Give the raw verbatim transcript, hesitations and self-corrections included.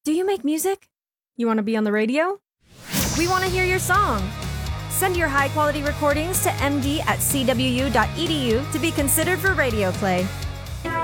Do you make music? You want to be on the radio? We want to hear your song. Send your high-quality recordings to m d at c w u dot e d u to be considered for radio play.